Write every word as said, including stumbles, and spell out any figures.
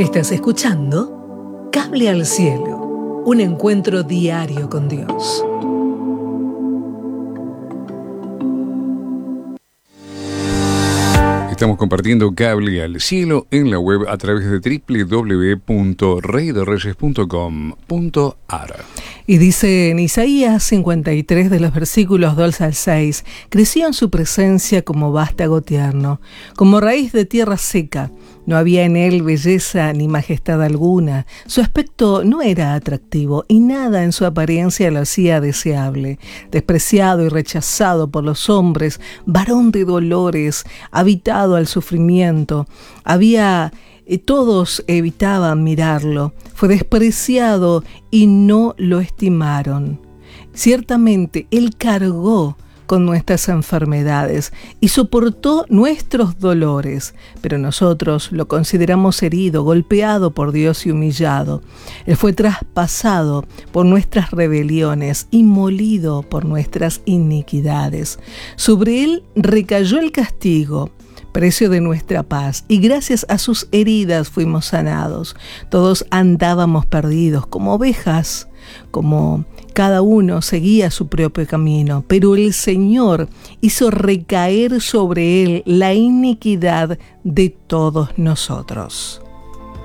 Estás escuchando Cable al Cielo, un encuentro diario con Dios. Estamos compartiendo Cable al Cielo en la web a través de doble u doble u doble u punto rey de reyes punto com punto a r. Y dice en Isaías cincuenta y tres, de los versículos dos al seis, creció en su presencia como vástago tierno, como raíz de tierra seca. No había en él belleza ni majestad alguna. Su aspecto no era atractivo y nada en su apariencia lo hacía deseable. Despreciado y rechazado por los hombres, varón de dolores, habitado al sufrimiento. Había... Todos evitaban mirarlo. Fue despreciado y no lo estimaron. Ciertamente, Él cargó con nuestras enfermedades y soportó nuestros dolores, pero nosotros lo consideramos herido, golpeado por Dios y humillado. Él fue traspasado por nuestras rebeliones y molido por nuestras iniquidades. Sobre Él recayó el castigo, precio de nuestra paz, y gracias a sus heridas fuimos sanados. Todos andábamos perdidos como ovejas, como cada uno seguía su propio camino, pero el Señor hizo recaer sobre él la iniquidad de todos nosotros.